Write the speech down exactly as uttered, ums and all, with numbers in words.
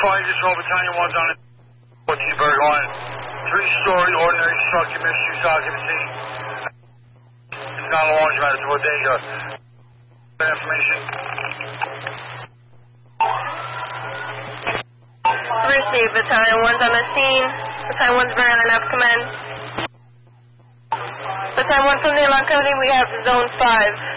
fire control, Battalion one's on it. Cheeseburg on three-story ordinary structure, mixed use occupancy. It's not a laundromat, it's a bodega. Information. Received. Battalion one's on the scene. Battalion one's very enough. Come in. Battalion one from the alarm company, we have zone five.